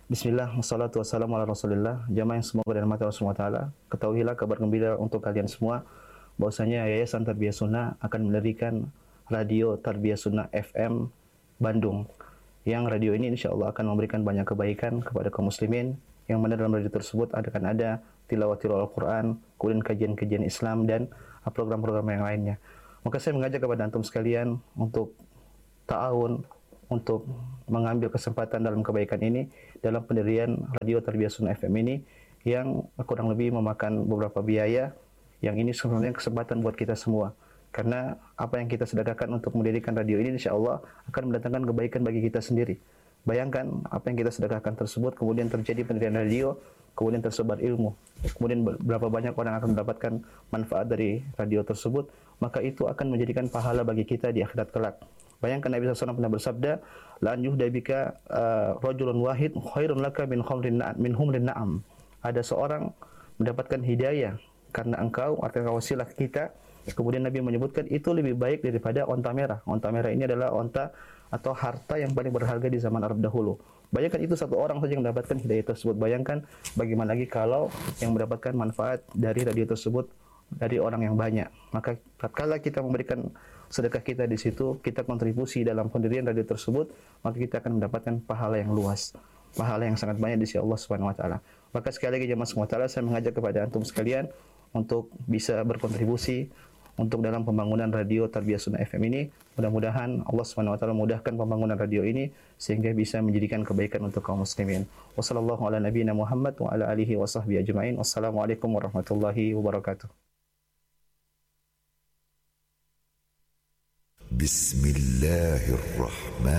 Bismillah, wassalatu wassalamu ala rasulillah. Jamaah yang semoga dan mata Allah SWT. Ketahuilah kabar gembira untuk kalian semua, bahwasanya Yayasan Tarbiyah Sunnah akan mendirikan Radio Tarbiyah Sunnah FM Bandung. Yang radio ini insya Allah akan memberikan banyak kebaikan kepada kaum muslimin, yang mana dalam radio tersebut akan ada tilawatil Al-Quran, kemudian kajian-kajian Islam, dan program-program yang lainnya. Maka saya mengajak kepada antum sekalian untuk ta'awun, untuk mengambil kesempatan dalam kebaikan ini, dalam pendirian Radio Tarbiyah Sunnah FM ini, yang kurang lebih memakan beberapa biaya, yang ini sebenarnya kesempatan buat kita semua. Karena apa yang kita sedekahkan untuk mendirikan radio ini, insya Allah akan mendatangkan kebaikan bagi kita sendiri. Bayangkan apa yang kita sedekahkan tersebut, kemudian terjadi pendirian radio, kemudian tersebar ilmu, kemudian berapa banyak orang akan mendapatkan manfaat dari radio tersebut, maka itu akan menjadikan pahala bagi kita di akhirat kelak. Bayangkan Nabi SAW pernah bersabda, la an yuhdabika rajulun wahid khairun laka min humrin na'am. Ada seorang mendapatkan hidayah karena engkau, artinya wasilah kita. Kemudian Nabi menyebutkan itu lebih baik daripada onta merah. Onta merah ini adalah onta atau harta yang paling berharga di zaman Arab dahulu. Bayangkan itu satu orang saja yang mendapatkan hidayah tersebut. Bayangkan bagaimana lagi kalau yang mendapatkan manfaat dari radio tersebut dari orang yang banyak. Maka tatkala kita memberikan sedekah kita di situ, kita kontribusi dalam pendirian radio tersebut, maka kita akan mendapatkan pahala yang luas, pahala yang sangat banyak di sisi Allah Subhanahu wa taala. Maka sekali lagi jemaah sekalian, saya mengajak kepada antum sekalian untuk bisa berkontribusi untuk dalam pembangunan Radio Tarbiyah Sunnah FM ini. Mudah-mudahan Allah Subhanahu wa taala mudahkan pembangunan radio ini sehingga bisa menjadikan kebaikan untuk kaum muslimin. Wassallallahu ala nabiyina Muhammad wa ala alihi wa sahbihi ajmain. Wassalamualaikum warahmatullahi wabarakatuh. Bismillahirrahmanirrahim.